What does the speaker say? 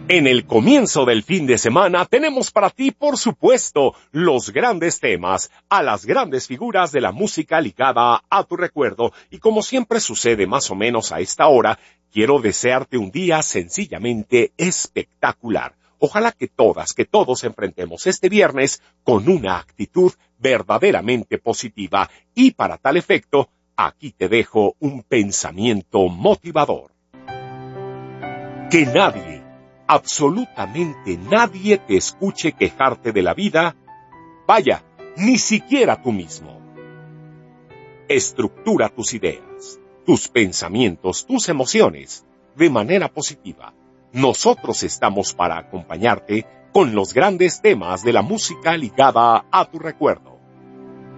En el comienzo del fin de semana tenemos para ti, por supuesto, los grandes temas, a las grandes figuras de la música ligada a tu recuerdo. Y como siempre sucede más o menos a esta hora, quiero desearte un día sencillamente espectacular. Ojalá que todos enfrentemos este viernes con una actitud verdaderamente positiva. Y para tal efecto, aquí te dejo un pensamiento motivador. Que nadie, absolutamente nadie te escuche quejarte de la vida, vaya, ni siquiera tú mismo. Estructura tus ideas, tus pensamientos, tus emociones, de manera positiva. Nosotros estamos para acompañarte con los grandes temas de la música ligada a tu recuerdo.